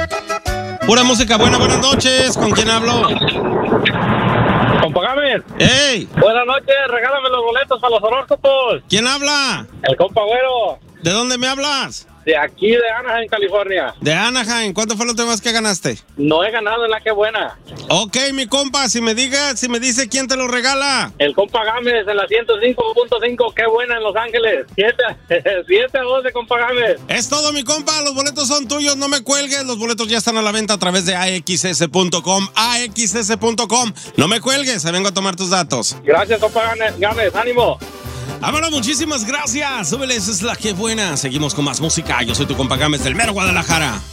Pura música buena, buenas noches. ¿Con quién hablo? Compa Gámez. ¡Ey! Buenas noches, regálame los boletos para los horóscopos. ¿Quién habla? El compa Güero. ¿De dónde me hablas? De aquí, de Anaheim, California. De Anaheim. ¿Cuánto fue lo último que ganaste? No he ganado en la que buena. Ok, mi compa, si me dice quién te lo regala. El compa Gámez en la 105.5, qué buena en Los Ángeles. 7 a 12, compa Gámez. Es todo, mi compa, los boletos son tuyos, no me cuelgues. Los boletos ya están a la venta a través de AXS.com. AXS.com. No me cuelgues, ahí vengo a tomar tus datos. Gracias, compa Gámez, ánimo. Vámonos, muchísimas gracias. Súbele, esa es la que buena. Seguimos con más música. Yo soy tu compa Gámez del mero Guadalajara.